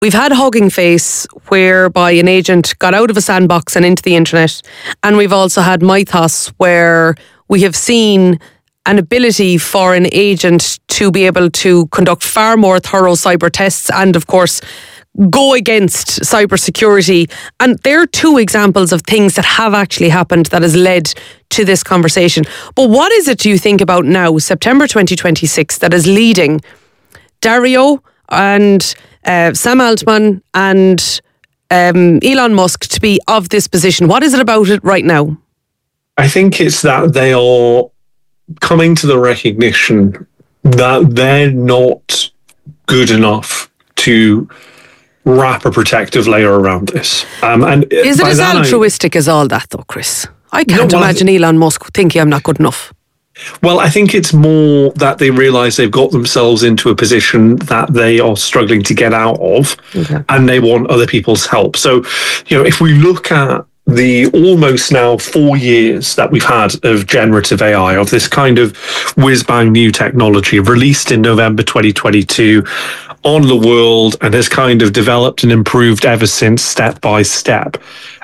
We've had Hugging Face, whereby an agent got out of a sandbox and into the internet. And we've also had Mythos, where we have seen an ability for an agent to be able to conduct far more thorough cyber tests and, of course, go against cybersecurity. And they're two examples of things that have actually happened that has led to this conversation. But what is it do you think about now, September 2026, that is leading Dario and Sam Altman and Elon Musk to be of this position? What is it about it right now? I think it's that they are coming to the recognition that they're not good enough to wrap a protective layer around this. And is it as altruistic as all that, though, Chris? I can't imagine Elon Musk thinking I'm not good enough. Well, I think it's more that they realise they've got themselves into a position that they are struggling to get out of, and they want other people's help. So, if we look at the almost now 4 years that we've had of generative AI, of this kind of whiz-bang new technology released in November 2022 on the world and has kind of developed and improved ever since, step by step.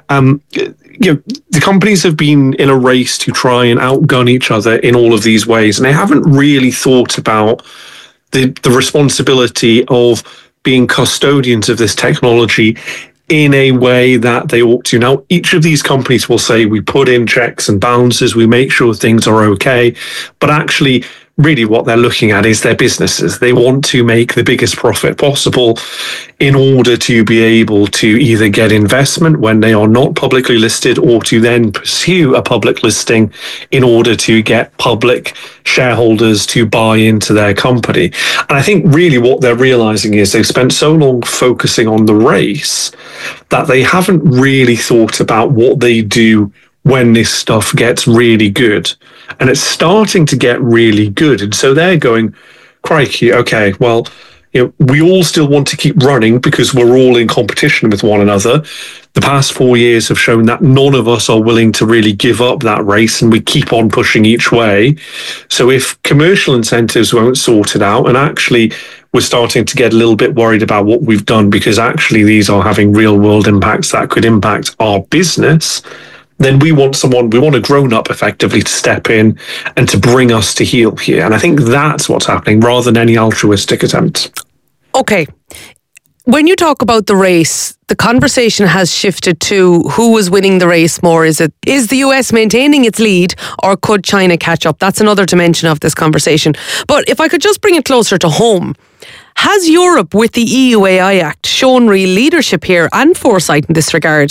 The companies have been in a race to try and outgun each other in all of these ways, and they haven't really thought about the responsibility of being custodians of this technology in a way that they ought to. Now, each of these companies will say, we put in checks and balances, we make sure things are okay, but actually, really what they're looking at is their businesses. They want to make the biggest profit possible in order to be able to either get investment when they are not publicly listed, or to then pursue a public listing in order to get public shareholders to buy into their company. And I think really what they're realizing is they've spent so long focusing on the race that they haven't really thought about what they do when this stuff gets really good. And it's starting to get really good. And so they're going, crikey, okay, well, we all still want to keep running because we're all in competition with one another. The past 4 years have shown that none of us are willing to really give up that race, and we keep on pushing each way. So if commercial incentives won't sort it out, and actually we're starting to get a little bit worried about what we've done because actually these are having real world impacts that could impact our business, then we want a grown-up effectively to step in and to bring us to heel here. And I think that's what's happening rather than any altruistic attempts. Okay. When you talk about the race, the conversation has shifted to who is winning the race more. Is the US maintaining its lead, or could China catch up? That's another dimension of this conversation. But if I could just bring it closer to home, has Europe, with the EU AI Act, shown real leadership here and foresight in this regard?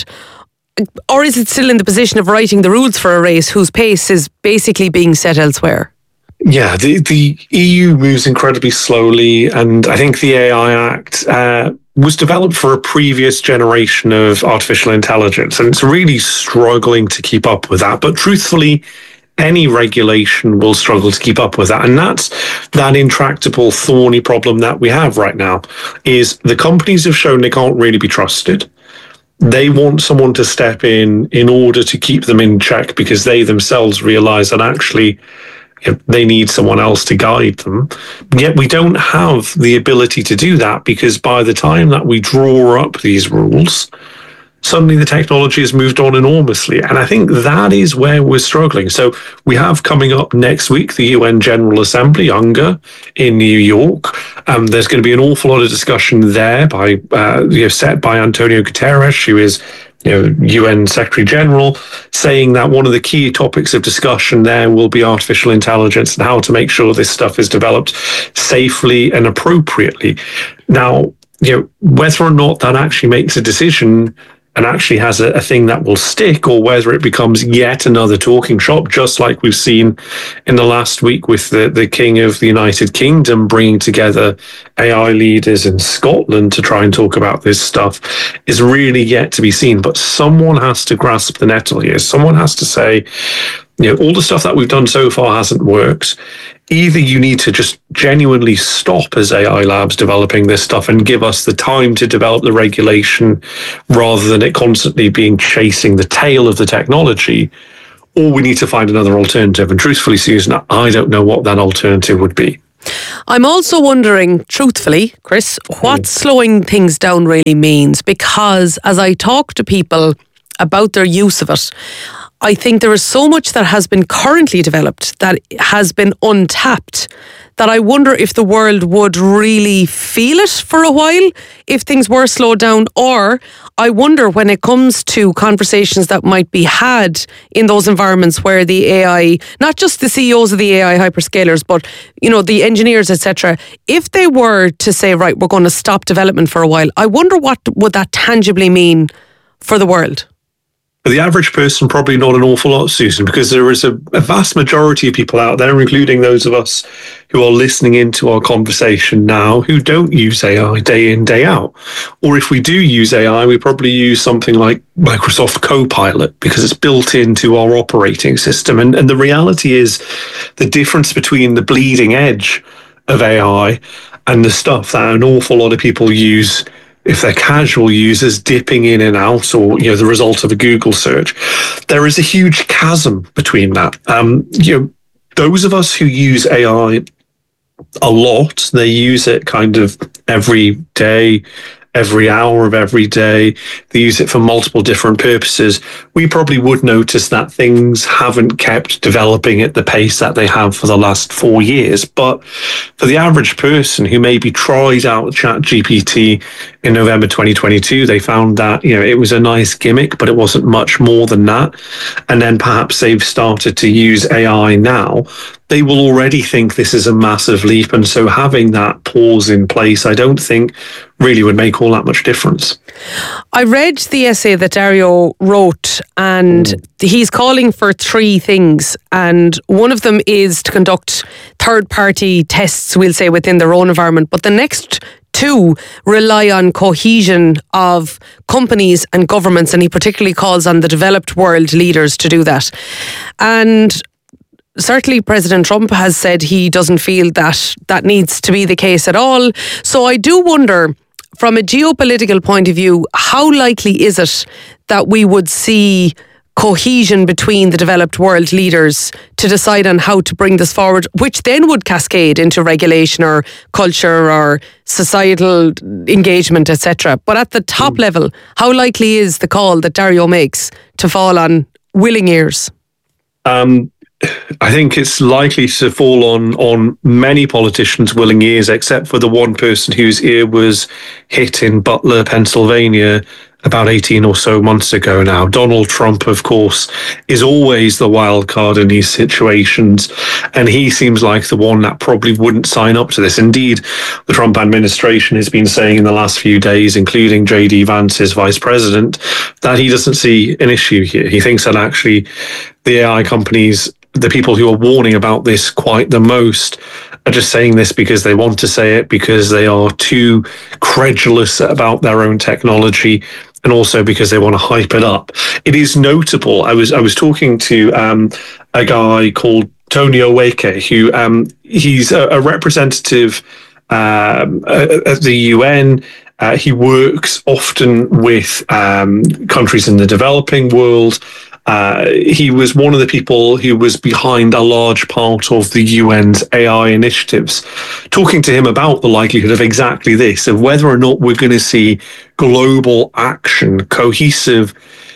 Or is it still in the position of writing the rules for a race whose pace is basically being set elsewhere? Yeah, the EU moves incredibly slowly, and I think the AI Act was developed for a previous generation of artificial intelligence, and it's really struggling to keep up with that. But truthfully, any regulation will struggle to keep up with that. And that's that intractable, thorny problem that we have right now, is the companies have shown they can't really be trusted. They want someone to step in order to keep them in check, because they themselves realize that actually they need someone else to guide them. Yet we don't have the ability to do that, because by the time that we draw up these rules, suddenly the technology has moved on enormously. And I think that is where we're struggling. So we have coming up next week the UN General Assembly, UNGA, in New York. There's going to be an awful lot of discussion there set by Antonio Guterres, who is UN Secretary General, saying that one of the key topics of discussion there will be artificial intelligence and how to make sure this stuff is developed safely and appropriately. Now, whether or not that actually makes a decision and actually has a thing that will stick, or whether it becomes yet another talking shop, just like we've seen in the last week with the King of the United Kingdom bringing together AI leaders in Scotland to try and talk about this stuff, is really yet to be seen. But someone has to grasp the nettle here. Someone has to say, all the stuff that we've done so far hasn't worked. Either you need to just genuinely stop as AI labs developing this stuff and give us the time to develop the regulation rather than it constantly being chasing the tail of the technology, or we need to find another alternative. And truthfully, Susan, I don't know what that alternative would be. I'm also wondering, truthfully, Chris, what slowing things down really means, because as I talk to people about their use of it, I think there is so much that has been currently developed that has been untapped, that I wonder if the world would really feel it for a while if things were slowed down. Or I wonder when it comes to conversations that might be had in those environments where the AI, not just the CEOs of the AI hyperscalers, but the engineers, etc., if they were to say, right, we're going to stop development for a while, I wonder what would that tangibly mean for the world? For the average person, probably not an awful lot, Susan, because there is a vast majority of people out there, including those of us who are listening into our conversation now, who don't use AI day in, day out. Or if we do use AI, we probably use something like Microsoft Copilot because it's built into our operating system. And the reality is the difference between the bleeding edge of AI and the stuff that an awful lot of people use if they're casual users dipping in and out, or the result of a Google search, there is a huge chasm between that. Those of us who use AI a lot, they use it kind of every day, every hour of every day. They use it for multiple different purposes. We probably would notice that things haven't kept developing at the pace that they have for the last 4 years. But for the average person who maybe tried out ChatGPT in November 2022, they found that it was a nice gimmick, but it wasn't much more than that. And then perhaps they've started to use AI now. They will already think this is a massive leap. And so having that pause in place, I don't think really would make all that much difference. I read the essay that Dario wrote, and he's calling for 3 things. And one of them is to conduct third-party tests, we'll say, within their own environment. But the next 2 rely on cohesion of companies and governments, and he particularly calls on the developed world leaders to do that. And certainly President Trump has said he doesn't feel that needs to be the case at all. So I do wonder, from a geopolitical point of view, how likely is it that we would see cohesion between the developed world leaders to decide on how to bring this forward, which then would cascade into regulation or culture or societal engagement, etc. But at the top level, how likely is the call that Dario makes to fall on willing ears? I think it's likely to fall on many politicians' willing ears, except for the one person whose ear was hit in Butler, Pennsylvania, about 18 or so months ago now. Donald Trump, of course, is always the wild card in these situations, and he seems like the one that probably wouldn't sign up to this. Indeed, the Trump administration has been saying in the last few days, including J.D. Vance, his vice president, that he doesn't see an issue here. He thinks that actually the AI companies, the people who are warning about this quite the most, are just saying this because they want to say it, because they are too credulous about their own technology, and also because they want to hype it up. It is notable. I was talking to a guy called Tony Oweke, who he's a representative at the UN. He works often with countries in the developing world. He was one of the people who was behind a large part of the UN's AI initiatives. Talking to him about the likelihood of exactly this, of whether or not we're going to see global action, cohesive,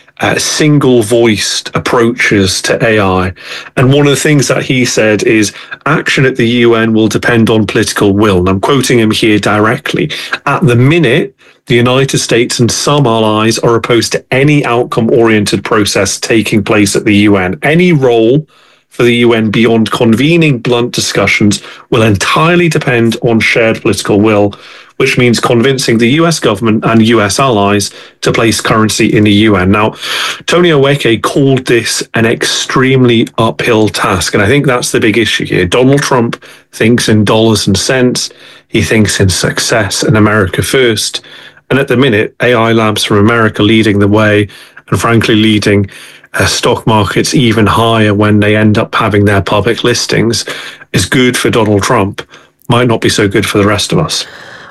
single-voiced approaches to AI. And one of the things that he said is action at the UN will depend on political will. And I'm quoting him here directly. At the minute, the United States and some allies are opposed to any outcome-oriented process taking place at the UN. Any role for the UN beyond convening blunt discussions will entirely depend on shared political will, which means convincing the US government and US allies to place currency in the UN. Now, Tony Oweke called this an extremely uphill task, and I think that's the big issue here. Donald Trump thinks in dollars and cents. He thinks in success and America first. And at the minute, AI labs from America leading the way, and frankly leading stock markets even higher when they end up having their public listings, is good for Donald Trump. Might not be so good for the rest of us.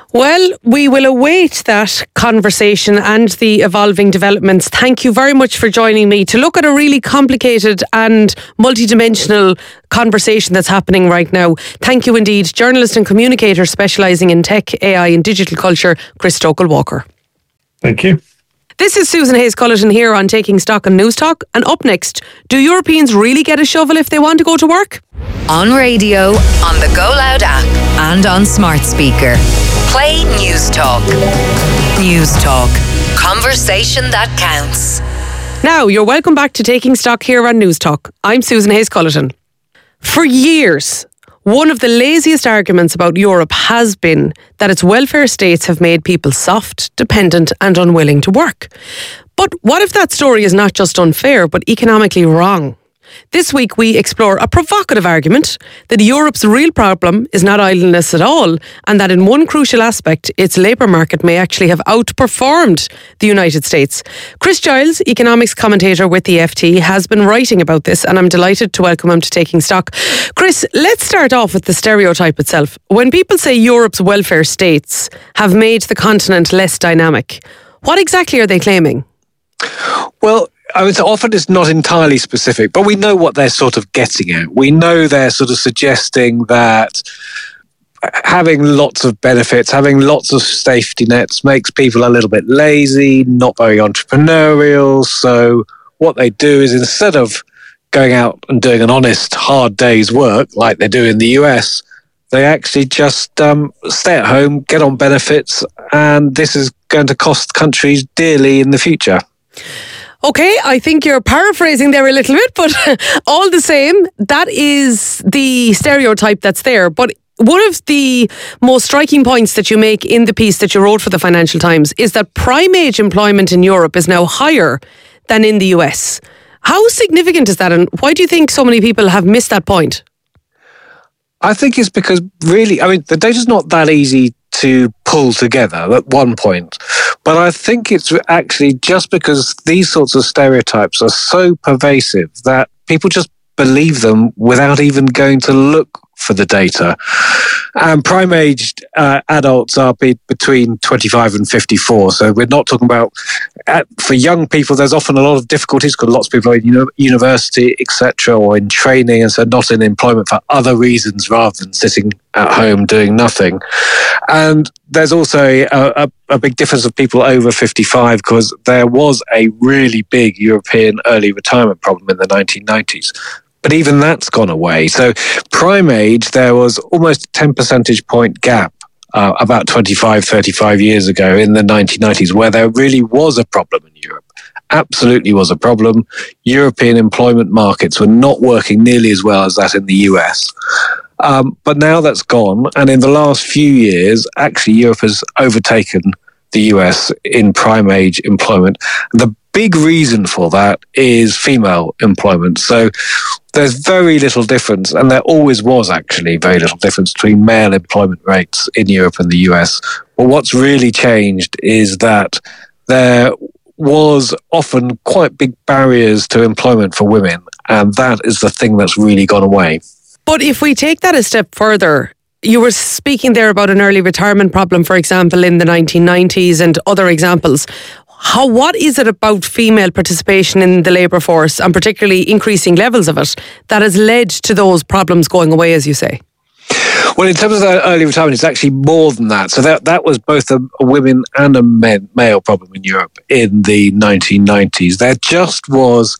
Well, we will await that conversation and the evolving developments. Thank you very much for joining me to look at a really complicated and multidimensional conversation that's happening right now. Thank you indeed. Journalist and communicator specialising in tech, AI and digital culture, Chris Stokell-Walker. Thank you. This is Susan Hayes-Culleton here on Taking Stock on News Talk. And up next, do Europeans really get a shovel if they want to go to work? On radio, on the Go Loud app and on smart speaker. Play News Talk. News Talk. Conversation that counts. Now, you're welcome back to Taking Stock here on News Talk. I'm Susan Hayes-Culleton. For years, one of the laziest arguments about Europe has been that its welfare states have made people soft, dependent and unwilling to work. But what if that story is not just unfair, but economically wrong? This week we explore a provocative argument that Europe's real problem is not idleness at all, and that in one crucial aspect, its labour market may actually have outperformed the United States. Chris Giles, economics commentator with the FT, has been writing about this, and I'm delighted to welcome him to Taking Stock. Chris, let's start off with the stereotype itself. When people say Europe's welfare states have made the continent less dynamic, what exactly are they claiming? Well, I mean, so often it's not entirely specific, but we know what they're sort of getting at. We know they're sort of suggesting that having lots of benefits, having lots of safety nets makes people a little bit lazy, not very entrepreneurial. So what they do is instead of going out and doing an honest, hard day's work like they do in the US, they actually just stay at home, get on benefits, and this is going to cost countries dearly in the future. Okay, I think you're paraphrasing there a little bit, but all the same, that is the stereotype that's there. But one of the most striking points that you make in the piece that you wrote for the Financial Times is that prime age employment in Europe is now higher than in the US. How significant is that, and why do you think so many people have missed that point? I think it's because really, I mean, the data's not that easy to pull together at one point. But I think it's actually just because these sorts of stereotypes are so pervasive that people just believe them without even going to look for the data. And prime-aged adults are between 25 and 54. So we're not talking about, for young people, there's often a lot of difficulties because lots of people are in university, etc., or in training, and so not in employment for other reasons rather than sitting at home doing nothing. And there's also a big difference of people over 55 because there was a really big European early retirement problem in the 1990s. But even that's gone away. So prime age, there was almost a 10 percentage point gap about 25, 35 years ago in the 1990s where there really was a problem in Europe. Absolutely was a problem. European employment markets were not working nearly as well as that in the US. But now that's gone. And in the last few years, actually Europe has overtaken the US in prime age employment. The big reason for that is female employment. So there's very little difference, and there always was actually very little difference between male employment rates in Europe and the US. But what's really changed is that there was often quite big barriers to employment for women, and that is the thing that's really gone away. But if we take that a step further, you were speaking there about an early retirement problem, for example, in the 1990s and other examples. What is it about female participation in the labour force, and particularly increasing levels of it, that has led to those problems going away, as you say? Well, in terms of the early retirement, it's actually more than that. So that was both a women and a male problem in Europe in the 1990s. There just was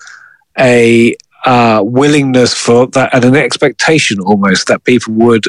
a willingness for that and an expectation almost that people would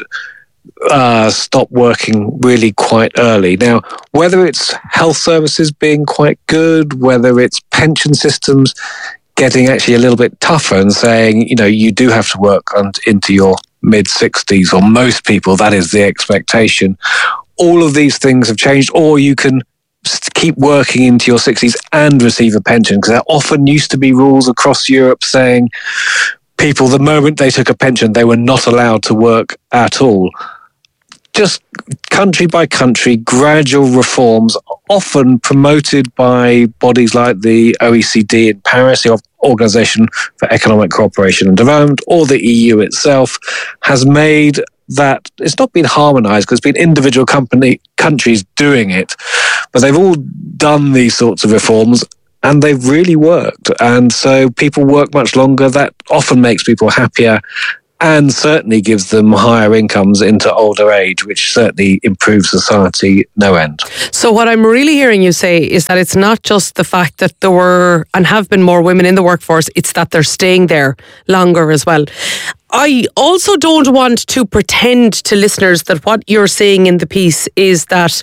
stop working really quite early. Now, whether it's health services being quite good, whether it's pension systems getting actually a little bit tougher and saying, you do have to work into your mid-60s, or most people, that is the expectation. All of these things have changed, or you can keep working into your 60s and receive a pension, because there often used to be rules across Europe saying people, the moment they took a pension, they were not allowed to work at all. Just country by country, gradual reforms, often promoted by bodies like the OECD in Paris, the Organization for Economic Cooperation and Development, or the EU itself, has made that it's not been harmonized because it's been individual countries doing it, but they've all done these sorts of reforms and they've really worked. And so people work much longer. That often makes people happier and certainly gives them higher incomes into older age, which certainly improves society no end. So what I'm really hearing you say is that it's not just the fact that there were and have been more women in the workforce, it's that they're staying there longer as well. I also don't want to pretend to listeners that what you're saying in the piece is that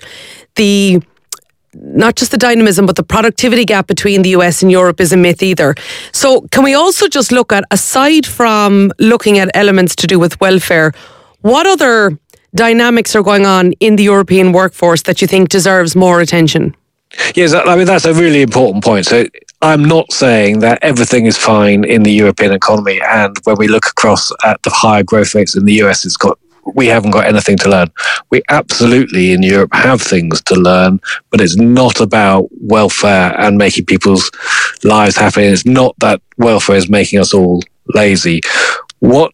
not just the dynamism, but the productivity gap between the US and Europe is a myth either. So can we also just look at, aside from looking at elements to do with welfare, what other dynamics are going on in the European workforce that you think deserves more attention? Yes, I mean, that's a really important point. So I'm not saying that everything is fine in the European economy, and when we look across at the higher growth rates in the US, we haven't got anything to learn. We absolutely in Europe have things to learn, but it's not about welfare and making people's lives happy. It's not that welfare is making us all lazy. There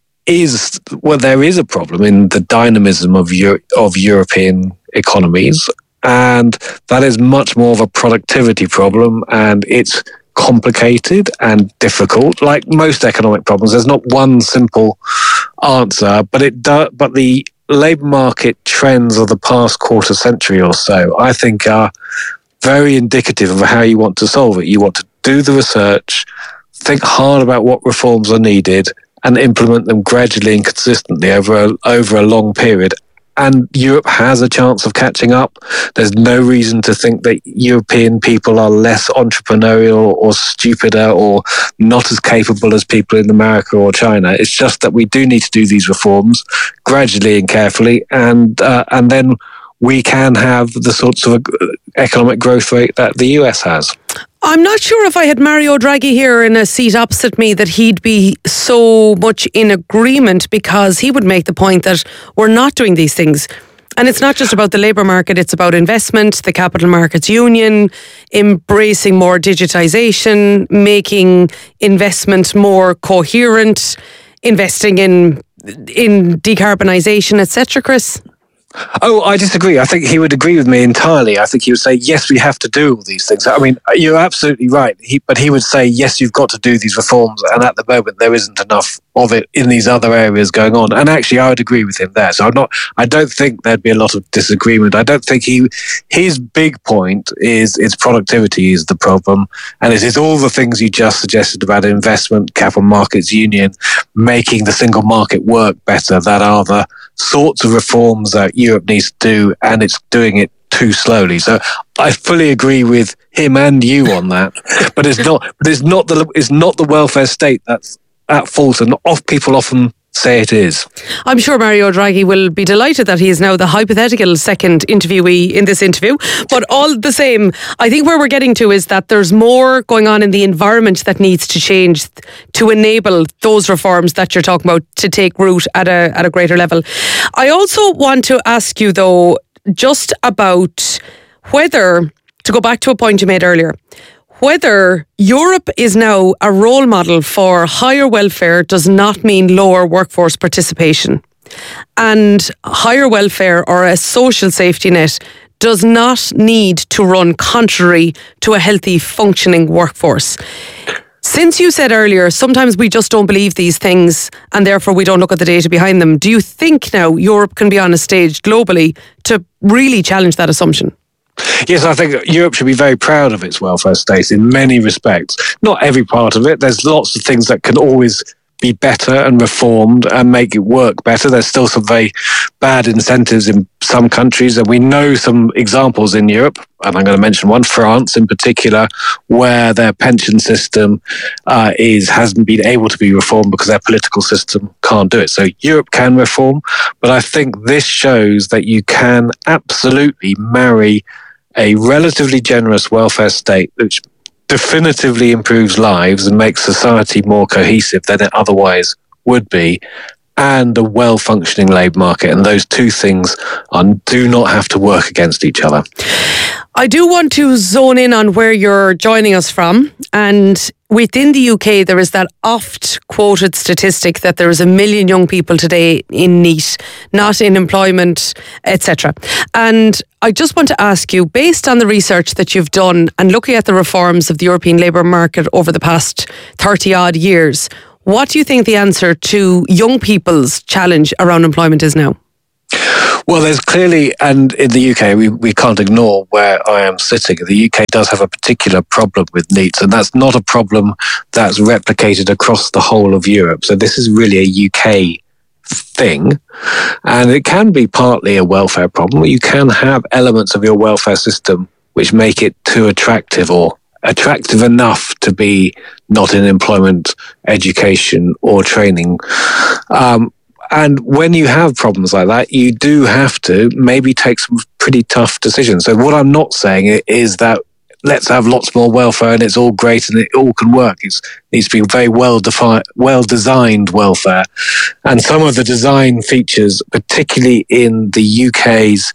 is a problem in the dynamism of European economies, and that is much more of a productivity problem, and it's complicated and difficult. Like most economic problems, there's not one simple answer, but the labour market trends of the past quarter century or so, I think, are very indicative of how you want to solve it. You want to do the research, think hard about what reforms are needed, and implement them gradually and consistently over a long period. And Europe has a chance of catching up. There's no reason to think that European people are less entrepreneurial or stupider or not as capable as people in America or China. It's just that we do need to do these reforms gradually and carefully, and then we can have the sorts of economic growth rate that the US has. I'm not sure if I had Mario Draghi here in a seat opposite me that he'd be so much in agreement, because he would make the point that we're not doing these things. And it's not just about the labour market, it's about investment, the Capital Markets Union, embracing more digitisation, making investment more coherent, investing in decarbonisation, etc. Chris? Oh, I disagree. I think he would agree with me entirely. I think he would say, yes, we have to do all these things. I mean, you're absolutely right. But he would say, yes, you've got to do these reforms. And at the moment, there isn't enough of it in these other areas going on. And actually, I would agree with him there. So I don't think there'd be a lot of disagreement. I don't think his big point is its productivity is the problem. And it is all the things you just suggested about investment, Capital Markets Union, making the single market work better, that are the sorts of reforms that Europe needs to do, and it's doing it too slowly. So I fully agree with him and you on that. But it's not the welfare state that's at fault, and people often say it is. I'm sure Mario Draghi will be delighted that he is now the hypothetical second interviewee in this interview. But all the same, I think where we're getting to is that there's more going on in the environment that needs to change to enable those reforms that you're talking about to take root at a greater level. I also want to ask you, though, just about whether, to go back to a point you made earlier, whether Europe is now a role model for higher welfare does not mean lower workforce participation. And higher welfare or a social safety net does not need to run contrary to a healthy, functioning workforce. Since you said earlier, sometimes we just don't believe these things and therefore we don't look at the data behind them, do you think now Europe can be on a stage globally to really challenge that assumption? Yes, I think Europe should be very proud of its welfare state in many respects. Not every part of it. There's lots of things that can always be better and reformed and make it work better. There's still some very bad incentives in some countries, and we know some examples in Europe, and I'm going to mention one, France in particular, where their pension system hasn't been able to be reformed because their political system can't do it. So Europe can reform, but I think this shows that you can absolutely marry a relatively generous welfare state which definitively improves lives and makes society more cohesive than it otherwise would be, and a well-functioning labour market. And those two things do not have to work against each other. I do want to zone in on where you're joining us from. And within the UK, there is that oft-quoted statistic that there is 1 million young people today in NEET, not in employment, etc. And I just want to ask you, based on the research that you've done and looking at the reforms of the European labour market over the past 30-odd years, what do you think the answer to young people's challenge around employment is now? Well, there's clearly, and in the UK, we can't ignore where I am sitting. The UK does have a particular problem with NEETs, and that's not a problem that's replicated across the whole of Europe. So this is really a UK thing, and it can be partly a welfare problem. You can have elements of your welfare system which make it too attractive or attractive enough to be not in employment, education, or training. And when you have problems like that, you do have to maybe take some pretty tough decisions. So what I'm not saying is that let's have lots more welfare and it's all great and it all can work. It needs to be very well-designed welfare. And some of the design features, particularly in the UK's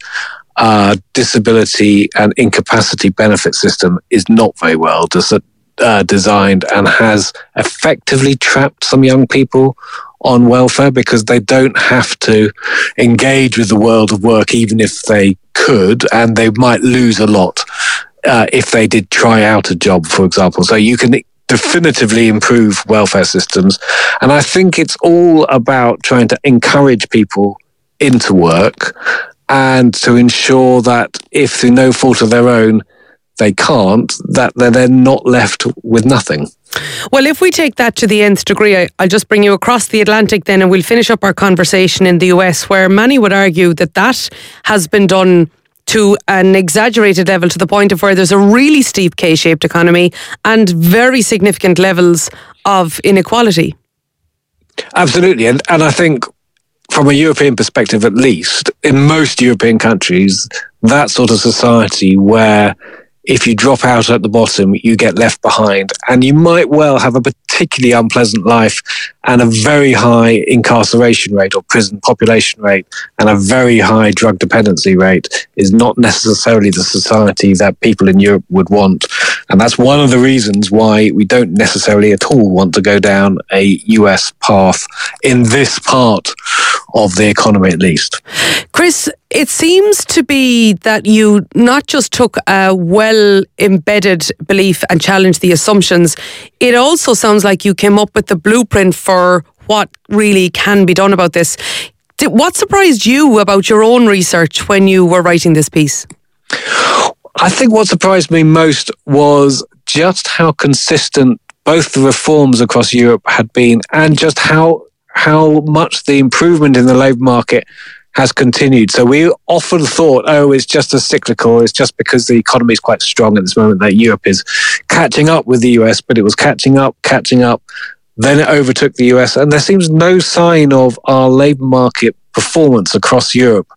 disability and incapacity benefit system, is not very well designed and has effectively trapped some young people on welfare because they don't have to engage with the world of work even if they could, and they might lose a lot if they did try out a job, for example. So you can definitively improve welfare systems, and I think it's all about trying to encourage people into work and to ensure that if through no fault of their own they can't, that they're then not left with nothing. Well, if we take that to the nth degree, I'll just bring you across the Atlantic then, and we'll finish up our conversation in the US, where many would argue that that has been done to an exaggerated level, to the point of where there's a really steep K-shaped economy and very significant levels of inequality. Absolutely. And I think from a European perspective, at least, in most European countries, that sort of society where if you drop out at the bottom, you get left behind, and you might well have a particularly unpleasant life and a very high incarceration rate or prison population rate and a very high drug dependency rate, is not necessarily the society that people in Europe would want. And that's one of the reasons why we don't necessarily at all want to go down a US path in this part of the economy, at least. Chris, it seems to be that you not just took a well-embedded belief and challenged the assumptions, it also sounds like you came up with the blueprint for what really can be done about this. What surprised you about your own research when you were writing this piece? I think what surprised me most was just how consistent both the reforms across Europe had been, and just how much the improvement in the labour market has continued. So we often thought, it's just as cyclical, it's just because the economy is quite strong at this moment that Europe is catching up with the US, but it was catching up, then it overtook the US, and there seems no sign of our labour market performance across Europe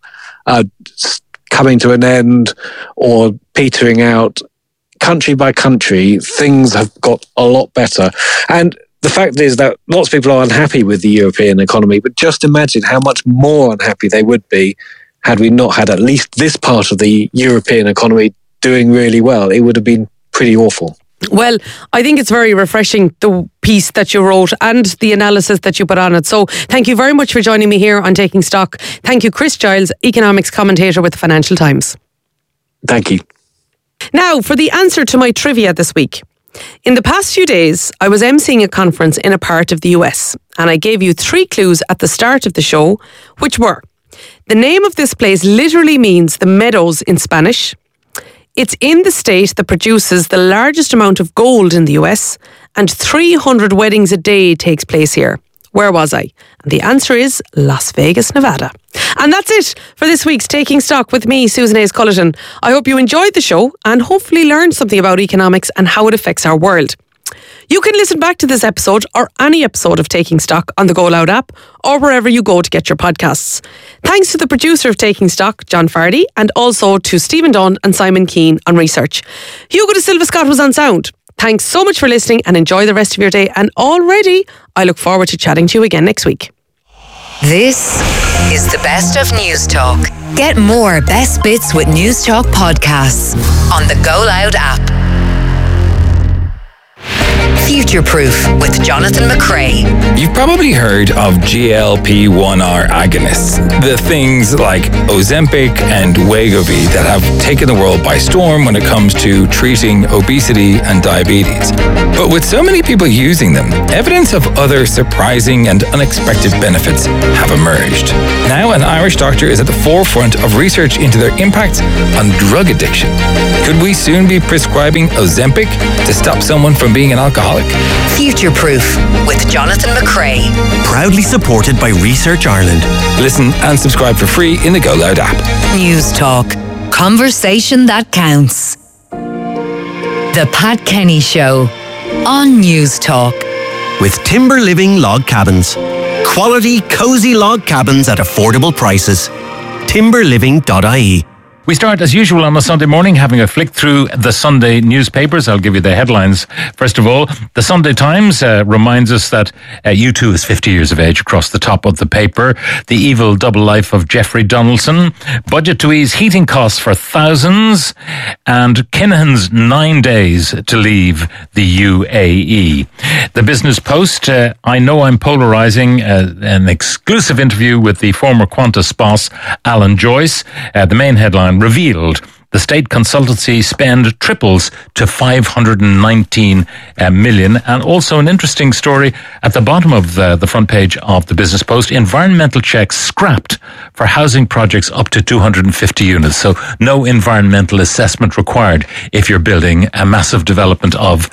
coming to an end or petering out. Country by country, things have got a lot better. And the fact is that lots of people are unhappy with the European economy, but just imagine how much more unhappy they would be had we not had at least this part of the European economy doing really well. It would have been pretty awful. Well, I think it's very refreshing, the piece that you wrote and the analysis that you put on it. So thank you very much for joining me here on Taking Stock. Thank you, Chris Giles, economics commentator with the Financial Times. Thank you. Now, for the answer to my trivia this week. In the past few days, I was emceeing a conference in a part of the US, and I gave you 3 clues at the start of the show, which were: the name of this place literally means the meadows in Spanish. It's in the state that produces the largest amount of gold in the US, and 300 weddings a day takes place here. Where was I? And the answer is Las Vegas, Nevada. And that's it for this week's Taking Stock with me, Susan Hayes-Cullerton. I hope you enjoyed the show and hopefully learned something about economics and how it affects our world. You can listen back to this episode or any episode of Taking Stock on the Go Loud app or wherever you go to get your podcasts. Thanks to the producer of Taking Stock, John Fardy, and also to Stephen Dunn and Simon Keane on research. Hugo de Silva Scott was on sound. Thanks so much for listening and enjoy the rest of your day. And already, I look forward to chatting to you again next week. This is the best of News Talk. Get more best bits with News Talk podcasts on the Go Loud app. Future Proof with Jonathan McCrae. You've probably heard of GLP-1R agonists, the things like Ozempic and Wegovy that have taken the world by storm when it comes to treating obesity and diabetes. But with so many people using them, evidence of other surprising and unexpected benefits have emerged. Now an Irish doctor is at the forefront of research into their impact on drug addiction. Could we soon be prescribing Ozempic to stop someone from being an alcoholic? Future Proof with Jonathan McCrae. Proudly supported by Research Ireland. Listen and subscribe for free in the Go Loud app. News Talk. Conversation that counts. The Pat Kenny Show on News Talk. With Timber Living Log Cabins. Quality, cosy log cabins at affordable prices. timberliving.ie. We start, as usual, on a Sunday morning, having a flick through the Sunday newspapers. I'll give you the headlines. First of all, the Sunday Times reminds us that U2 is 50 years of age across the top of the paper. The evil double life of Jeffrey Donaldson. Budget to ease heating costs for thousands. And Kinahan's 9 days to leave the UAE. The Business Post, I know I'm polarizing, an exclusive interview with the former Qantas boss, Alan Joyce. The main headline revealed the state consultancy spend triples to 519 million. And also an interesting story at the bottom of the front page of the Business Post. Environmental checks scrapped for housing projects up to 250 units. So no environmental assessment required if you're building a massive development of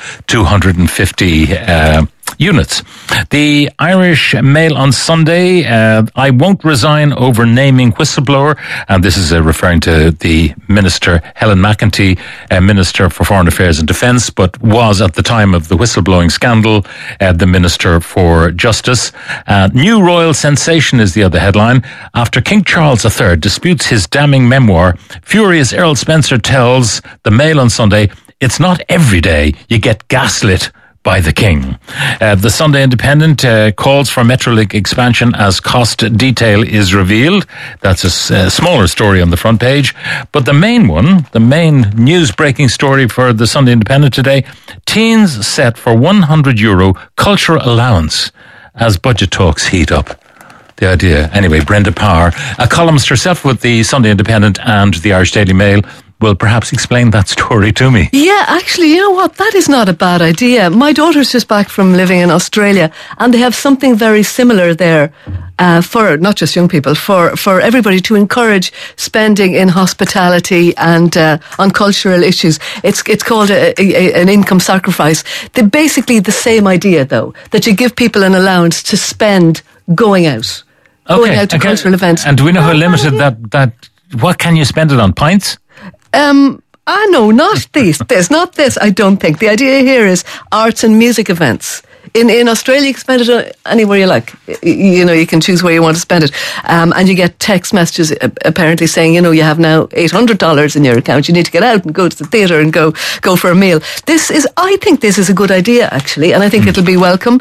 250 units. The Irish Mail on Sunday, I won't resign over naming whistleblower. And this is referring to the Minister, Helen McEntee, Minister for Foreign Affairs and Defence, but was at the time of the whistleblowing scandal, the Minister for Justice. New royal sensation is the other headline. After King Charles III disputes his damning memoir, furious Earl Spencer tells the Mail on Sunday, it's not every day you get gaslit by the King. The Sunday Independent calls for Metrolink expansion as cost detail is revealed. That's a smaller story on the front page. But the main one, the main news-breaking story for the Sunday Independent today, teens set for €100 cultural allowance as budget talks heat up. The idea. Anyway, Brenda Power, a columnist herself with the Sunday Independent and the Irish Daily Mail, will perhaps explain that story to me. Yeah, actually, you know what? That is not a bad idea. My daughter's just back from living in Australia, and they have something very similar there for not just young people, for everybody to encourage spending in hospitality and on cultural issues. It's called an income sacrifice. They're basically the same idea, though, that you give people an allowance to spend going out. Going out to cultural events. And do we know how limited that what can you spend it on? Pints? No, not this. Not this, I don't think. The idea here is arts and music events. In Australia, you can spend it anywhere you like. You know, you can choose where you want to spend it. And you get text messages apparently saying, you know, you have now $800 in your account. You need to get out and go to the theatre and go for a meal. I think this is a good idea, actually, and I think it'll be welcome.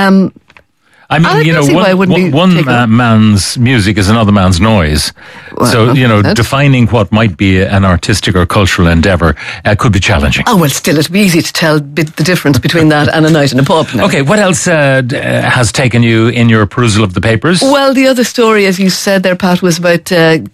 I mean, you know, one man's music is another man's noise. Well, so, you know, defining what might be an artistic or cultural endeavour could be challenging. Oh, well, still, it'd be easy to tell the difference between that and a night in a pub now. Okay, what else has taken you in your perusal of the papers? Well, the other story, as you said there, Pat, was about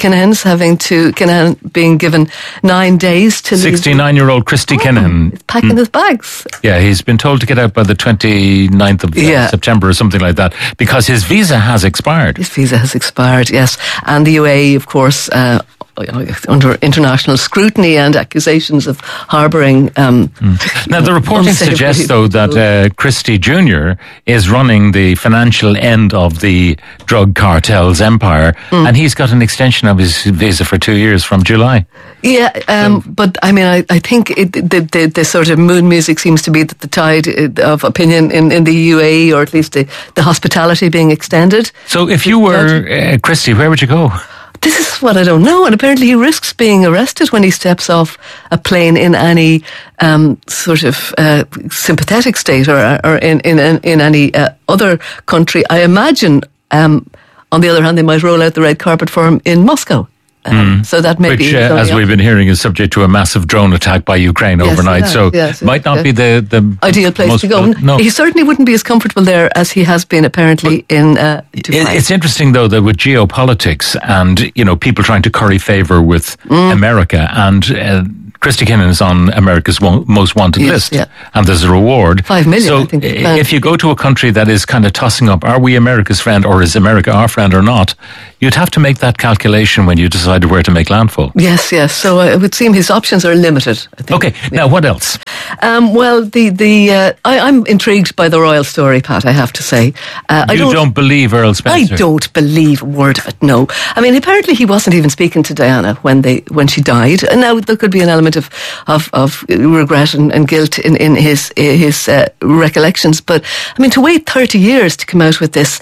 Kinahan being given 9 days to leave. 69-year-old Christy Kinahan. He's packing his bags. Yeah, he's been told to get out by the 29th of September or something like that, because his visa has expired. His visa has expired, yes. And the UAE, of course, under international scrutiny and accusations of harbouring. Now, the reporting suggests, though, that Christie Jr. is running the financial end of the drug cartel's empire, and he's got an extension of his visa for 2 years from July. Yeah, but I mean, I think the sort of mood music seems to be that the tide of opinion in the UAE, or at least the hospitality being extended. So if you were Christie, where would you go? This is what I don't know. And apparently he risks being arrested when he steps off a plane in any sort of sympathetic state or in any other country. I imagine on the other hand, they might roll out the red carpet for him in Moscow. So that may Which, be as we've been hearing, is subject to a massive drone attack by Ukraine overnight. Might not be the ideal place to go. No. He certainly wouldn't be as comfortable there as he has been apparently in Dubai. It's interesting though that with geopolitics and people trying to curry favor with America, and Christy Kinnan is on America's most wanted list, and there's a reward. 5 million. So I think if you go to a country that is kind of tossing up, are we America's friend or is America our friend or not? You'd have to make that calculation when you decided where to make landfall. Yes. So it would seem his options are limited, I think. Okay, now what else? Well, I'm intrigued by the royal story, Pat, I have to say. You don't believe Earl Spencer? I don't believe a word of it, no. I mean, apparently he wasn't even speaking to Diana when she died. And now there could be an element of regret and guilt in his recollections. But, I mean, to wait 30 years to come out with this,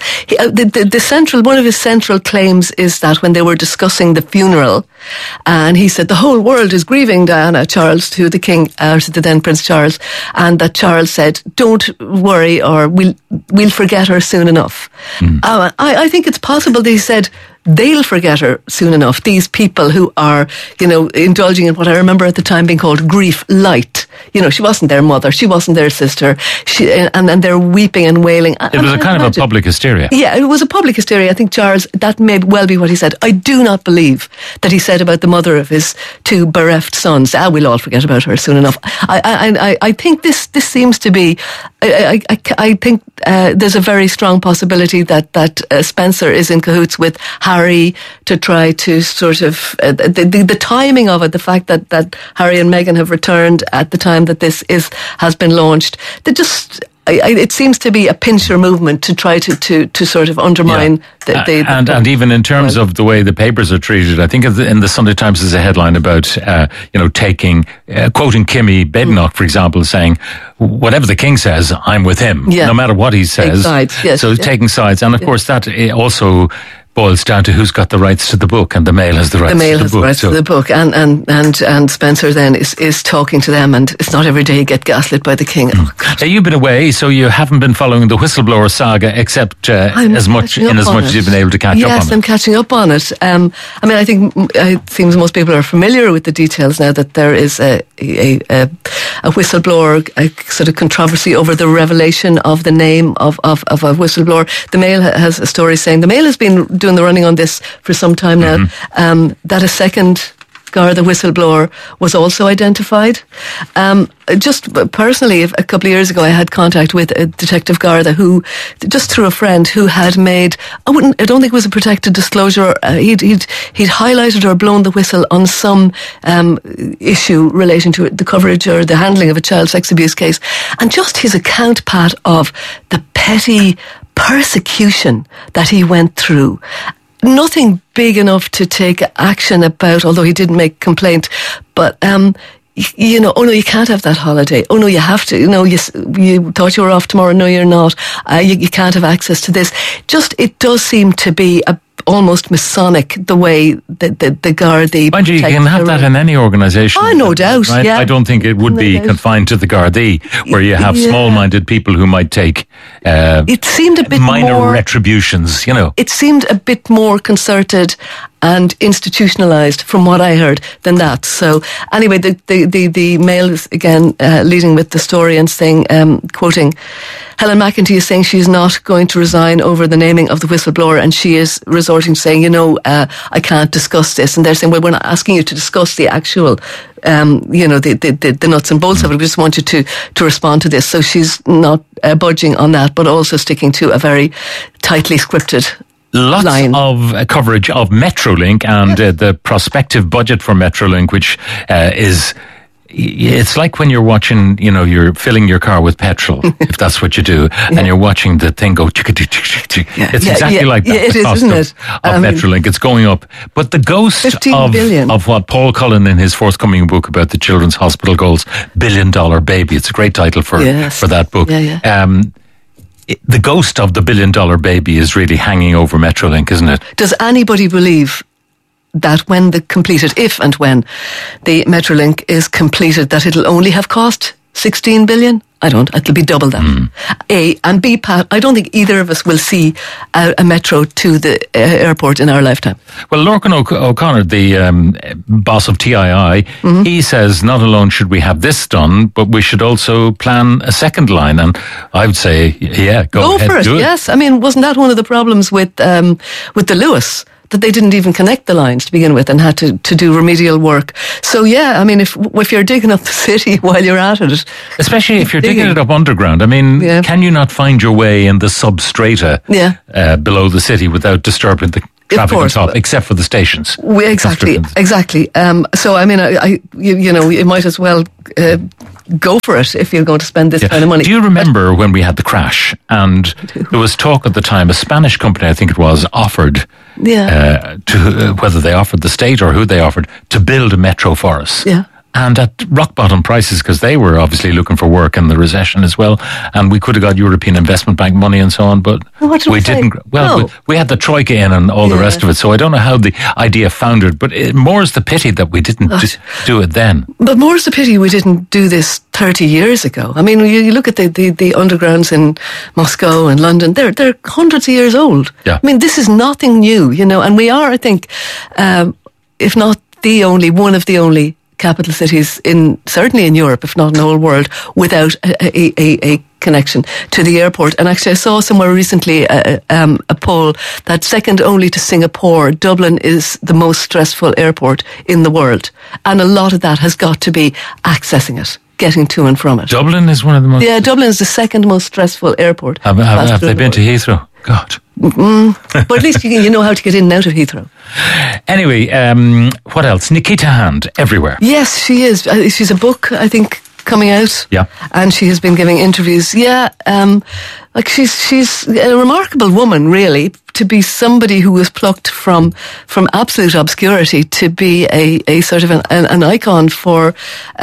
one of his central claims is that when they were discussing the funeral, and he said the whole world is grieving Diana, Charles, to the king, to the then Prince Charles, and that Charles said, don't worry, or we'll forget her soon enough. I think it's possible that he said they'll forget her soon enough. These people who are, indulging in what I remember at the time being called grief light. She wasn't their mother, she wasn't their sister, and they're weeping and wailing. It was a kind of a public hysteria. Yeah, it was a public hysteria. I think Charles, that may well be what he said. I do not believe that he said about the mother of his two bereft sons, we'll all forget about her soon enough. I think this seems to be, I think there's a very strong possibility that Spencer is in cahoots with Harry to try to sort of, the timing of it, the fact that Harry and Meghan have returned at the time that this has been launched, it seems to be a pincer movement to try to sort of undermine and even in terms of the way the papers are treated, I think in the Sunday Times there's a headline about quoting Kimmy Badenoch, for example, saying whatever the king says, I'm with him, no matter what he says. Taking sides, and of course that also boils down to who's got the rights to the book, and the Mail has the rights to the book. The Mail has the rights to the book, and Spencer then is talking to them, and it's not every day you get gaslit by the king. You've been away, so you haven't been following the whistleblower saga, except as much as you've been able to catch up on it. Yes, I'm catching up on it. I mean, I think it seems most people are familiar with the details now that there is a whistleblower, a sort of controversy over the revelation of the name of a whistleblower. The Mail has a story saying the Mail has been doing the running on this for some time now, that a second Garda whistleblower was also identified. Just personally, a couple of years ago, I had contact with a Detective Garda who, just through a friend, who had made, I don't think it was a protected disclosure, he'd highlighted or blown the whistle on some issue relating to the coverage or the handling of a child sex abuse case. And just his account, Pat, of the petty persecution that he went through. Nothing big enough to take action about, although he didn't make complaint. But, oh no, you can't have that holiday. Oh no, you have to. You thought you were off tomorrow. No, you're not. You can't have access to this. It does seem to be almost Masonic, the way the Gardaí... Mind you can have that in any organisation. No doubt, right? yeah. I don't think it would be confined to the Gardaí, where you have small-minded people who might take it seemed a bit minor retributions, It seemed a bit more concerted and institutionalised, from what I heard, than that. So anyway, the Mail is again leading with the story and saying, quoting, Helen McEntee is saying she's not going to resign over the naming of the whistleblower, and she is resorting to saying, I can't discuss this. And they're saying, well, we're not asking you to discuss the actual, the nuts and bolts of it. We just want you to respond to this. So she's not budging on that, but also sticking to a very tightly scripted Lots line of coverage of Metrolink and the prospective budget for Metrolink, which is... It's like when you're watching, you're filling your car with petrol, if that's what you do, and you're watching the thing go It's exactly like that. It the is, cost isn't it? of Metrolink. It's going up. But the ghost of what Paul Cullen in his forthcoming book about the Children's Hospital calls $1 billion baby. It's a great title for that book. The ghost of the $1 billion baby is really hanging over Metrolink, isn't it? Does anybody believe that if and when the Metrolink is completed, that it'll only have cost 16 billion? I don't. It'll be double that. A. And B, Pat, I don't think either of us will see a metro to the airport in our lifetime. Well, Lorcan O'Connor, the boss of TII, he says not alone should we have this done, but we should also plan a second line. And I would say, yeah, go ahead, for it. do it. Yes, I mean, wasn't that one of the problems with the Lewis? That they didn't even connect the lines to begin with and had to do remedial work. So yeah, I mean, if you're digging up the city while you're at it. Especially if you're digging it up underground. I mean, can you not find your way in the substrata below the city without disturbing the traffic on top, except for the stations? Exactly. So I mean, you might as well go for it if you're going to spend this kind of money. Do you remember when we had the crash and there was talk at the time, a Spanish company, I think it was, offered whether they offered the state or who they offered to build a metro for us. Yeah. And at rock bottom prices, because they were obviously looking for work in the recession as well. And we could have got European Investment Bank money and so on, but we didn't. Well, we had the Troika in and all the rest of it. So I don't know how the idea foundered, but more's the pity that we didn't do it then. But more's the pity we didn't do this 30 years ago. I mean, you look at the undergrounds in Moscow and London, they're hundreds of years old. Yeah. I mean, this is nothing new, and we are, I think, if not one of the only capital cities certainly in Europe, if not in the whole world, without a connection to the airport. And actually I saw somewhere recently a poll that second only to Singapore, Dublin is the most stressful airport in the world. And a lot of that has got to be accessing it, getting to and from it. Dublin is one of the most... Yeah, Dublin is the second most stressful airport. Have they been to Heathrow? God. But at least you know how to get in and out of Heathrow. Anyway, what else? Nikita Hand, everywhere. Yes, she is. She's a book, I think, coming out. Yeah. And she has been giving interviews. Yeah, she's a remarkable woman, really, to be somebody who was plucked from absolute obscurity to be a sort of an icon for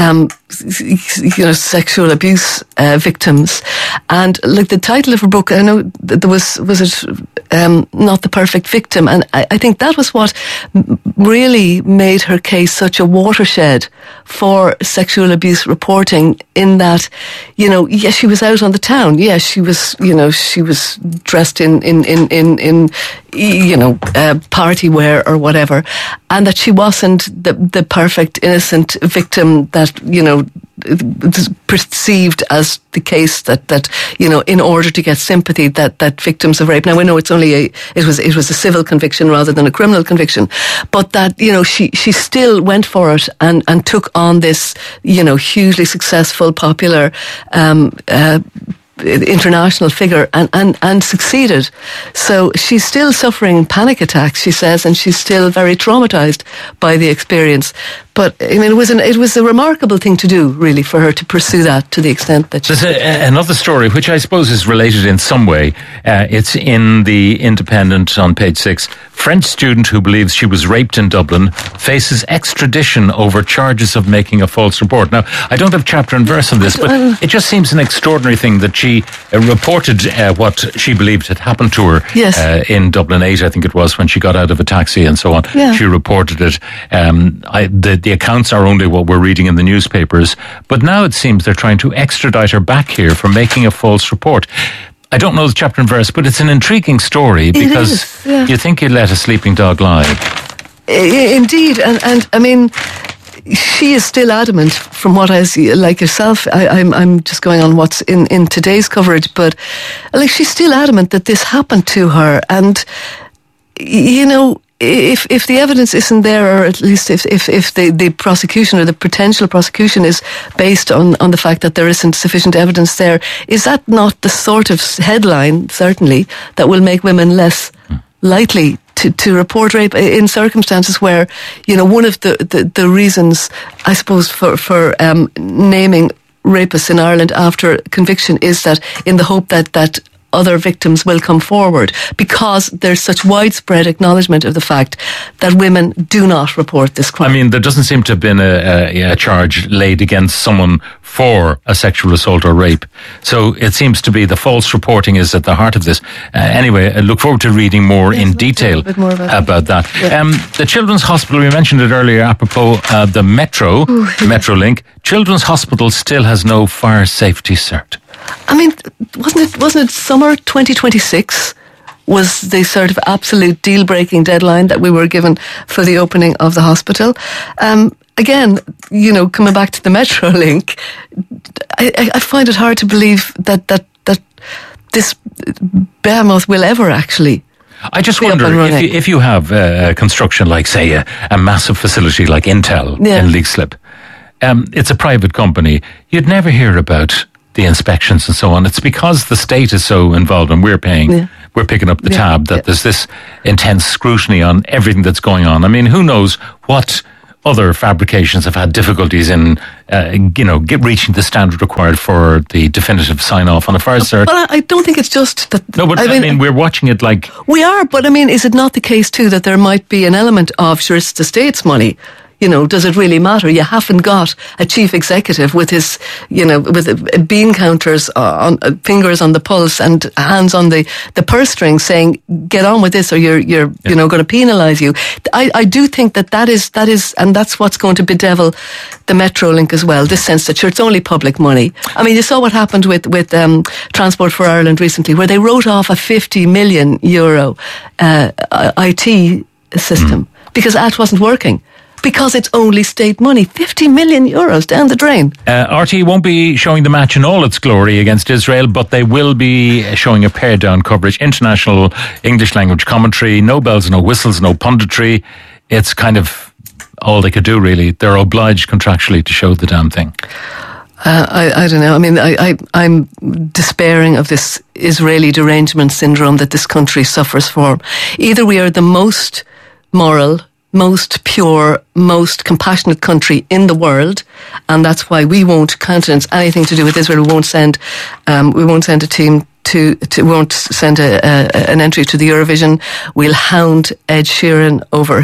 sexual abuse victims. And like the title of her book, I know there was it Not the Perfect Victim, and I think that was what really made her case such a watershed for sexual abuse reporting, in that, yes, she was out on the town, yes, she was dressed in party wear or whatever, and that she wasn't the perfect innocent victim that perceived as the case that in order to get sympathy that victims of rape. Now we know it was a civil conviction rather than a criminal conviction, but that she still went for it and took on this hugely successful, popular international figure and succeeded. So she's still suffering panic attacks, she says, and she's still very traumatized by the experience. But I mean, it was a remarkable thing to do, really, for her to pursue that to the extent that she did. There's another story, which I suppose is related in some way. It's in the Independent on page 6. French student who believes she was raped in Dublin faces extradition over charges of making a false report. Now, I don't have chapter and verse on this, but it just seems an extraordinary thing that she reported what she believed had happened to her in Dublin 8, I think it was, when she got out of a taxi and so on. Yeah. She reported it. The accounts are only what we're reading in the newspapers, but now it seems they're trying to extradite her back here for making a false report. I don't know the chapter and verse, but it's an intriguing story because you think you'd let a sleeping dog lie. Indeed, and I mean, she is still adamant, from what I see, like yourself, I'm just going on what's in today's coverage, but like she's still adamant that this happened to her, and if the evidence isn't there, or at least if the prosecution or the potential prosecution is based on the fact that there isn't sufficient evidence there, is that not the sort of headline, certainly, that will make women less likely to report rape in circumstances where, one of the reasons, I suppose, for naming rapists in Ireland after conviction is that in the hope that other victims will come forward, because there's such widespread acknowledgement of the fact that women do not report this crime. I mean, there doesn't seem to have been a charge laid against someone for a sexual assault or rape. So it seems to be the false reporting is at the heart of this. Anyway, I look forward to reading more in detail about that. Yeah. The Children's Hospital, we mentioned it earlier, apropos the Metro, Metrolink. Children's Hospital still has no fire safety cert. I mean, wasn't it summer 2026 was the sort of absolute deal-breaking deadline that we were given for the opening of the hospital? Again, coming back to the Metrolink, I find it hard to believe that this behemoth will ever actually. I just wonder if you have construction like, say, a massive facility like Intel in Leixlip. It's a private company. You'd never hear about the inspections and so on. It's because the state is so involved and we're picking up the tab that there's this intense scrutiny on everything that's going on. I mean, who knows what other fabrications have had difficulties in, reaching the standard required for the definitive sign-off on a fire cert. But I don't think it's just that. No, but I mean, we're watching it like... We are, but I mean, is it not the case too that there might be an element of, sure, it's the state's money. Does it really matter? You haven't got a chief executive with his, with bean counters on fingers on the pulse and hands on the purse string saying, get on with this or you're going to penalise you. I do think that is, and that's what's going to bedevil the Metrolink as well. This sense that, sure, it's only public money. I mean, you saw what happened with Transport for Ireland recently, where they wrote off a €50 million IT system because that wasn't working. Because it's only state money. €50 million down the drain. RTÉ won't be showing the match in all its glory against Israel, but they will be showing a pared down coverage. International English language commentary, no bells, no whistles, no punditry. It's kind of all they could do, really. They're obliged contractually to show the damn thing. I don't know. I mean, I'm despairing of this Israeli derangement syndrome that this country suffers from. Either we are the most moral, most pure, most compassionate country in the world, and that's why we won't countenance anything to do with Israel. We won't send a team we won't send an entry to the Eurovision. We'll hound Ed Sheeran over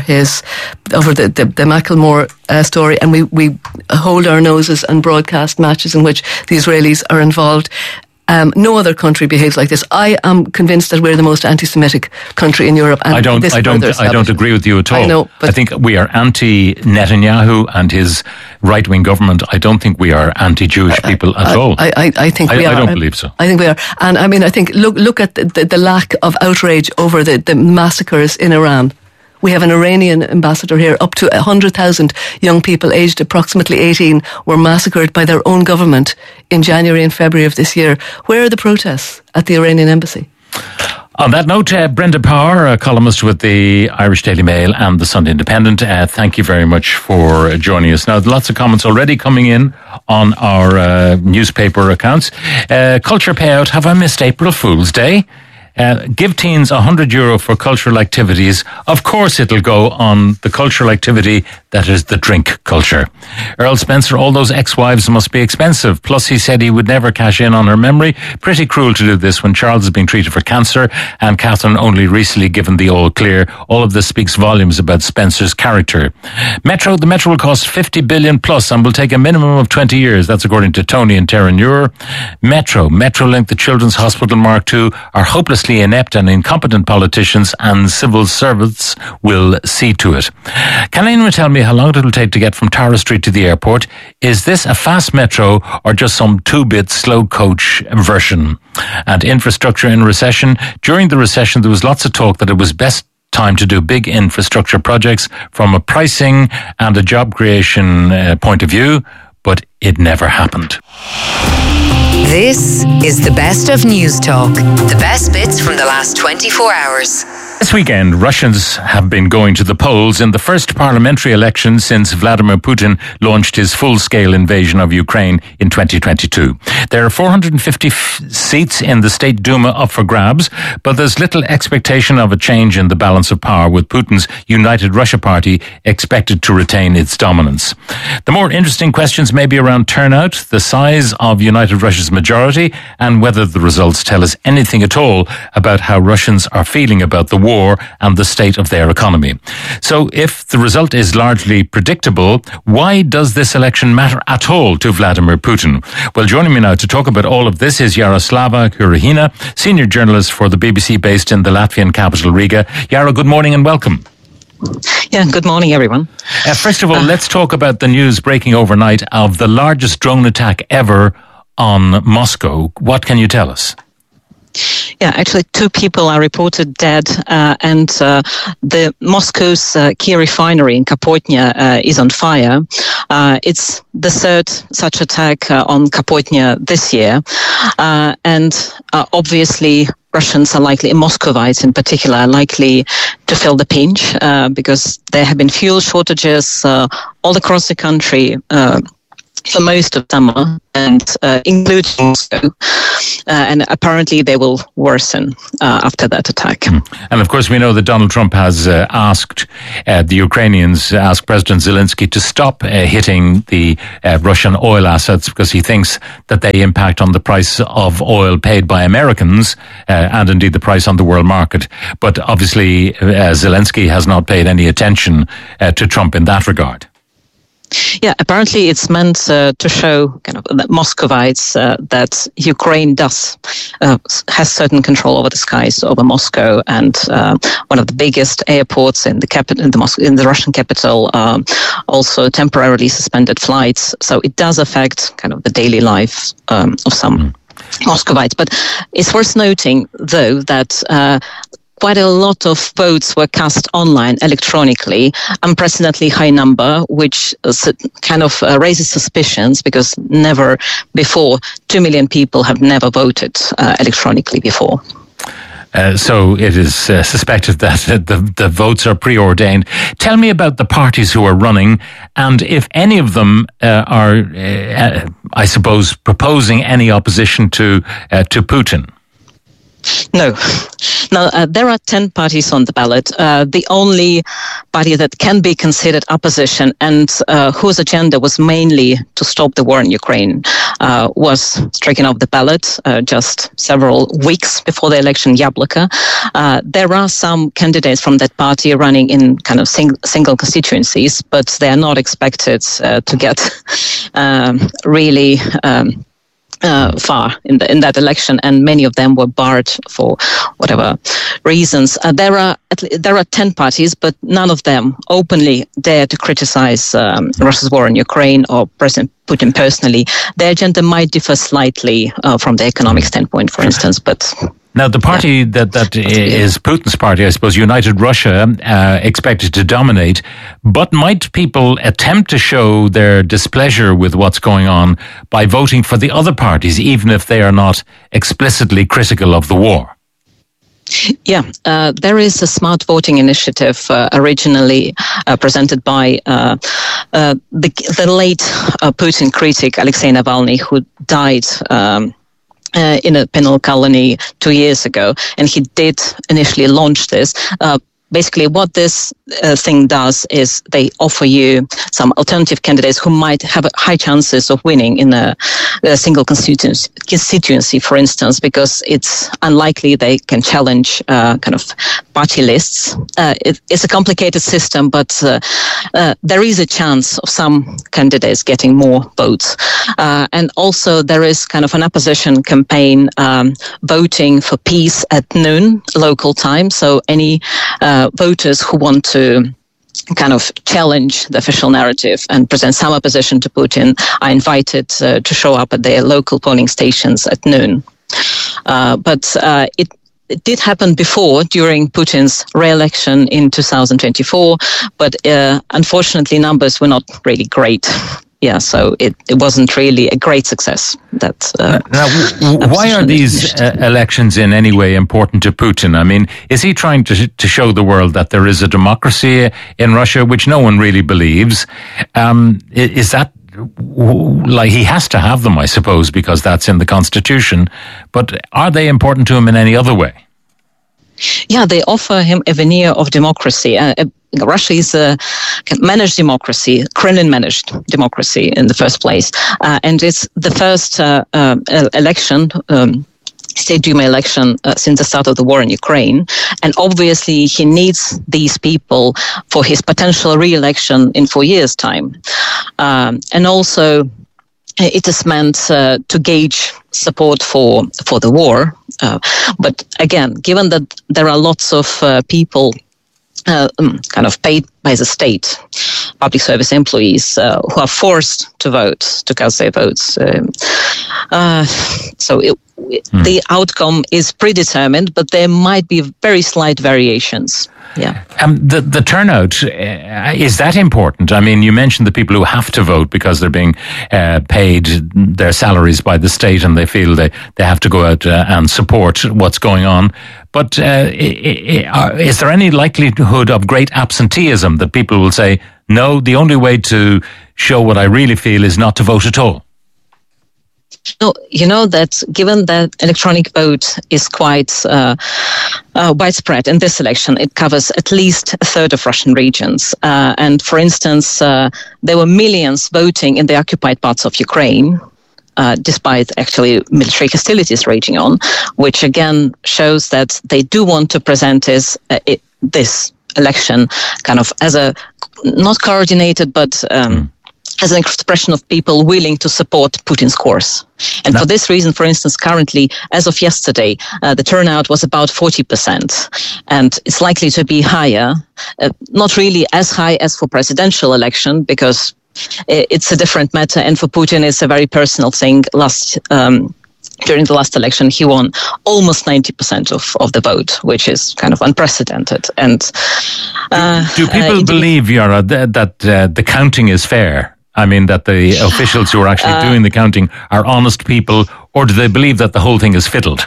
the Macklemore story, and we hold our noses and broadcast matches in which the Israelis are involved. No other country behaves like this. I am convinced that we're the most anti-Semitic country in Europe. And I don't agree with you at all. I know, but I think we are anti-Netanyahu and his right-wing government. I don't think we are anti-Jewish people at all. I think we are. I don't believe so. I think we are. And I mean, I think, look at the lack of outrage over the massacres in Iran. We have an Iranian ambassador here. Up to 100,000 young people aged approximately 18 were massacred by their own government in January and February of this year. Where are the protests at the Iranian embassy? On that note, Brenda Power, a columnist with the Irish Daily Mail and the Sunday Independent, thank you very much for joining us. Now, lots of comments already coming in on our newspaper accounts. Culture payout, have I missed April Fool's Day? Give teens €100 for cultural activities. Of course it'll go on the cultural activity that is the drink culture. Earl Spencer, all those ex-wives must be expensive. Plus he said he would never cash in on her memory. Pretty cruel to do this when Charles is being treated for cancer and Catherine only recently given the all clear. All of this speaks volumes about Spencer's character. The Metro will cost 50 billion plus and will take a minimum of 20 years. That's according to Tony and Tara Muir. Metrolink, the Children's Hospital Mark II are hopelessly inept and incompetent politicians and civil servants will see to it. Can anyone tell me how long it will take to get from Tara Street to the airport? Is this a fast metro or just some 2-bit slow coach version? And infrastructure in recession. During the recession, there was lots of talk that it was best time to do big infrastructure projects from a pricing and a job creation point of view, but it never happened. This is the best of News Talk. The best bits from the last 24 hours. This weekend, Russians have been going to the polls in the first parliamentary election since Vladimir Putin launched his full-scale invasion of Ukraine in 2022. There are 450 seats in the State Duma up for grabs, but there's little expectation of a change in the balance of power, with Putin's United Russia Party expected to retain its dominance. The more interesting questions may be around turnout, the size of United Russia's majority, and whether the results tell us anything at all about how Russians are feeling about the war and the state of their economy. So if the result is largely predictable, why does this election matter at all to Vladimir Putin? Well, joining me now to talk about all of this is Yaroslava Kurahina, senior journalist for the BBC based in the Latvian capital Riga. Yara, good morning and welcome. Yeah, good morning, everyone. First of all, let's talk about the news breaking overnight of the largest drone attack ever on Moscow. What can you tell us? Yeah, actually, 2 people are reported dead, and the Moscow's key refinery in Kapotnya is on fire. It's the 3rd such attack on Kapotnya this year, and obviously Russians are likely, Moscovites in particular, are likely to feel the pinch because there have been fuel shortages all across the country for most of summer, and including Moscow, and apparently they will worsen after that attack. And of course, we know that Donald Trump has asked the Ukrainians, asked President Zelensky to stop hitting the Russian oil assets because he thinks that they impact on the price of oil paid by Americans and indeed the price on the world market. But obviously, Zelensky has not paid any attention to Trump in that regard. Yeah, apparently it's meant to show kind of the Moscovites that Ukraine has certain control over the skies over Moscow, and one of the biggest airports in the capital, in the Russian capital, also temporarily suspended flights. So it does affect kind of the daily life of some Moscovites. But it's worth noting, though, that quite a lot of votes were cast online electronically, unprecedentedly high number, which kind of raises suspicions because never before 2 million people have never voted electronically before. So it is suspected that the votes are preordained. Tell me about the parties who are running, and if any of them are, I suppose, proposing any opposition to Putin. No. Now, there are 10 parties on the ballot. The only party that can be considered opposition and whose agenda was mainly to stop the war in Ukraine was stricken off the ballot just several weeks before the election, Yabloko. There are some candidates from that party running in kind of single constituencies, but they are not expected to get really far in that election, and many of them were barred for whatever reasons. There are 10 parties, but none of them openly dare to criticize Russia's war in Ukraine or President Putin personally. Their agenda might differ slightly from the economic standpoint, for instance, but. Now, the party that is Putin's party, I suppose, United Russia, expected to dominate, but might people attempt to show their displeasure with what's going on by voting for the other parties, even if they are not explicitly critical of the war? Yeah, there is a smart voting initiative originally presented by the late Putin critic Alexei Navalny, who died in a penal colony 2 years ago, and he did initially launch this. Basically, what this thing does is they offer you some alternative candidates who might have high chances of winning in a single constituency, for instance, because it's unlikely they can challenge kind of party lists. It's a complicated system, but there is a chance of some candidates getting more votes. And also there is kind of an opposition campaign voting for peace at noon local time. So any voters who want to kind of challenge the official narrative and present some opposition to Putin are invited to show up at their local polling stations at noon. But it did happen before during Putin's re-election in 2024, but unfortunately numbers were not really great so it wasn't really a great success. Why are these elections in any way important to Putin? I mean, is he trying to show the world that there is a democracy in Russia, which no one really believes? Is that like he has to have them, I suppose, because that's in the constitution? But are they important to him in any other way? Yeah, they offer him a veneer of democracy. Russia is a managed democracy, Kremlin-managed democracy in the first place. And it's the first election, State Duma election since the start of the war in Ukraine. And obviously he needs these people for his potential re-election in 4 years' time. And also it is meant to gauge support for the war. But again, given that there are lots of people kind of paid by the state, public service employees who are forced to vote, to cast their votes. The outcome is predetermined, but there might be very slight variations. Yeah. The turnout, is that important? I mean, you mentioned the people who have to vote because they're being paid their salaries by the state and they feel they have to go out and support what's going on. But is there any likelihood of great absenteeism that people will say, no, the only way to show what I really feel is not to vote at all? No, you know that given that electronic vote is quite widespread in this election, it covers at least a third of Russian regions. And for instance, there were millions voting in the occupied parts of Ukraine, despite actually military hostilities raging on, which again shows that they do want to present this election kind of as a not coordinated, but as an expression of people willing to support Putin's course. And for this reason, for instance, currently, as of yesterday, the turnout was about 40%. And it's likely to be higher, not really as high as for presidential election, because it's a different matter. And for Putin, it's a very personal thing. During the last election, he won almost 90% of the vote, which is kind of unprecedented. And do people believe, Yara, that the counting is fair? I mean, that the officials who are actually doing the counting are honest people, or do they believe that the whole thing is fiddled?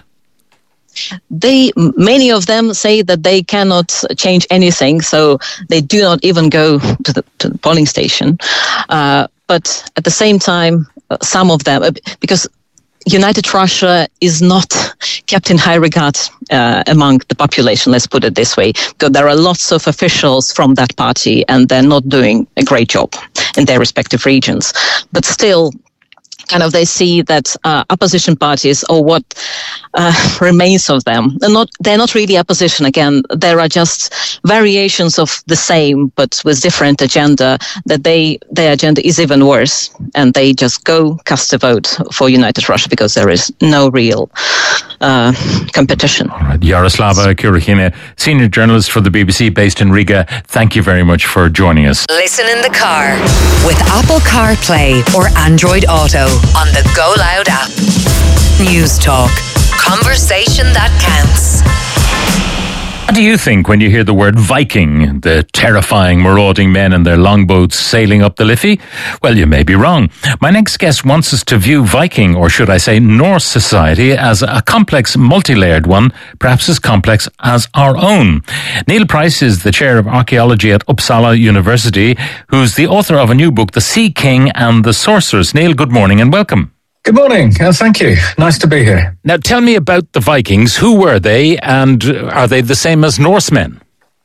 Many of them say that they cannot change anything, so they do not even go to the polling station. But at the same time, some of them, because United Russia is not kept in high regard among the population, let's put it this way, because there are lots of officials from that party and they're not doing a great job in their respective regions. But still, kind of they see that opposition parties, or what remains of them, they're not really opposition. Again, there are just variations of the same, but with different agenda, that their agenda is even worse, and they just go cast a vote for United Russia because there is no real competition. All right. Yaroslava Kurahina, senior journalist for the BBC based in Riga, thank you very much for joining us. Listen in the car with Apple CarPlay or Android Auto on the Go Loud app. News Talk. Conversation that counts. What do you think when you hear the word Viking, the terrifying, marauding men in their longboats sailing up the Liffey? Well, you may be wrong. My next guest wants us to view Viking, or should I say Norse society, as a complex, multi-layered one, perhaps as complex as our own. Neil Price is the chair of archaeology at Uppsala University, who's the author of a new book, The Sea King and the Sorcerers. Neil, good morning and welcome. Good morning. Thank you. Nice to be here. Now, tell me about the Vikings. Who were they, and are they the same as Norsemen?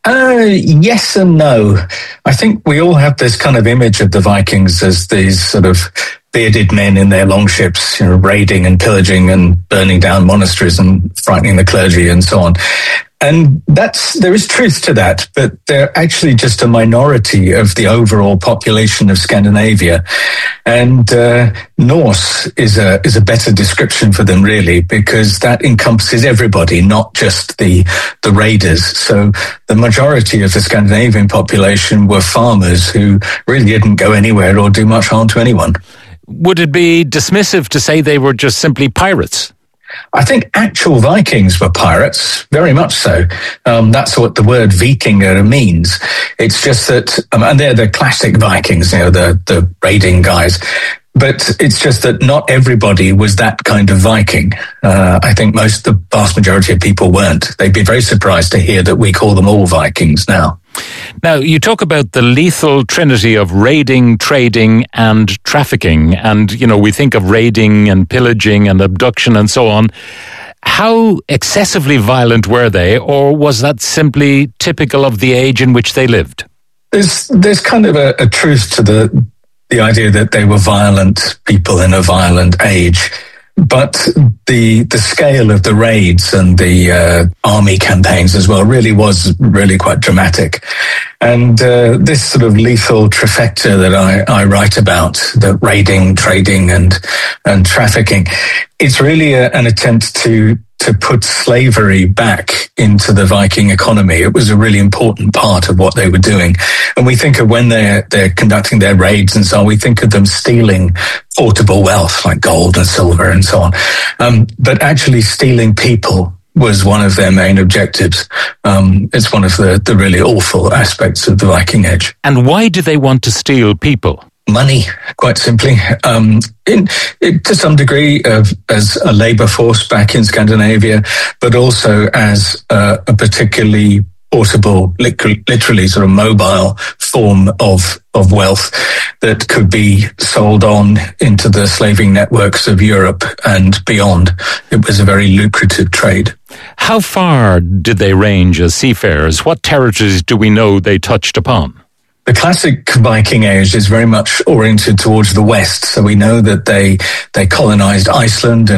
Yes and no. I think we all have this kind of image of the Vikings as these sort of bearded men in their longships, raiding and pillaging and burning down monasteries and frightening the clergy and so on. And there is truth to that, but they're actually just a minority of the overall population of Scandinavia. And Norse is a better description for them, really, because that encompasses everybody, not just the raiders. So the majority of the Scandinavian population were farmers who really didn't go anywhere or do much harm to anyone. Would it be dismissive to say they were just simply pirates? I think actual Vikings were pirates, very much so. That's what the word Vikinger means. It's just that, and they're the classic Vikings, the raiding guys. But it's just that not everybody was that kind of Viking. I think the vast majority of people weren't. They'd be very surprised to hear that we call them all Vikings now. Now, you talk about the lethal trinity of raiding, trading, and trafficking. And, we think of raiding and pillaging and abduction and so on. How excessively violent were they, or was that simply typical of the age in which they lived? There's kind of a truth to the idea that they were violent people in a violent age. But the scale of the raids and the army campaigns as well was really quite dramatic. And this sort of lethal trifecta that I write about, the raiding, trading, and trafficking, it's really an attempt to put slavery back into the Viking economy. It was a really important part of what they were doing. And we think of when they're conducting their raids and so on, we think of them stealing portable wealth like gold and silver and so on. But actually stealing people was one of their main objectives. It's one of the really awful aspects of the Viking Age. And why do they want to steal people? Money, quite simply. To some degree, as a labour force back in Scandinavia, but also as a particularly portable, literally sort of mobile form of wealth that could be sold on into the slaving networks of Europe and beyond. It was a very lucrative trade. How far did they range as seafarers? What territories do we know they touched upon? The classic Viking Age is very much oriented towards the west. So we know that they colonized Iceland